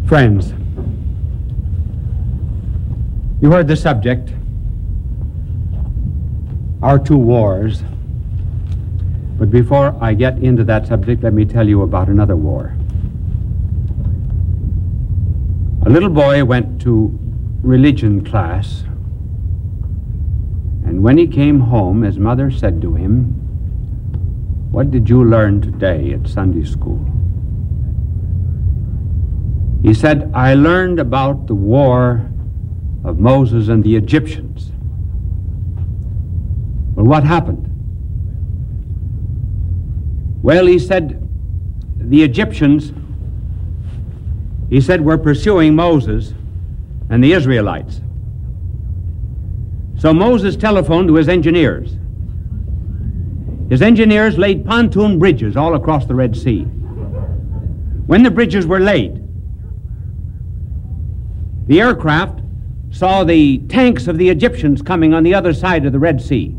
Friends, you heard the subject, our two wars. But before I get into that subject, let me tell you about another war. A little boy went to religion class, and when he came home, his mother said to him, "What did you learn today at Sunday school?" He said, "I learned about the war of Moses and the Egyptians." Well, what happened? Well, he said, the Egyptians, he said, were pursuing Moses and the Israelites. So Moses telephoned to his engineers. His engineers laid pontoon bridges all across the Red Sea. When the bridges were laid, the aircraft saw the tanks of the Egyptians coming on the other side of the Red Sea.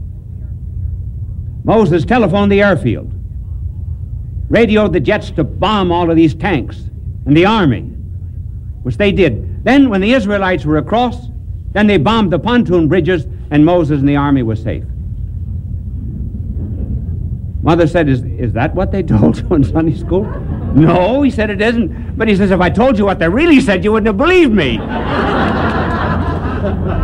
Moses telephoned the airfield, radioed the jets to bomb all of these tanks and the army, which they did. Then when the Israelites were across, then they bombed the pontoon bridges, and Moses and the army was safe. Mother said, is that what they told you in Sunday school? No, he said, it isn't. But he says, if I told you what they really said, you wouldn't have believed me.